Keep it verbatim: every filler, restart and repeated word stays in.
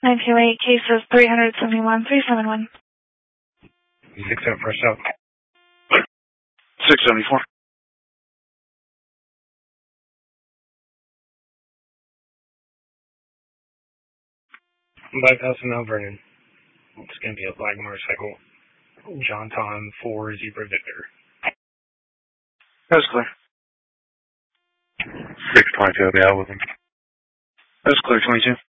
nine two eight, cases three seventy-one, three seventy-one. six seven for south. six seventy-four. Bypass in Mount Vernon. It's going to be a black motorcycle. John Tom four Zebra Victor. That's clear. six twenty-two, yeah, with him. That's clear, twenty-two.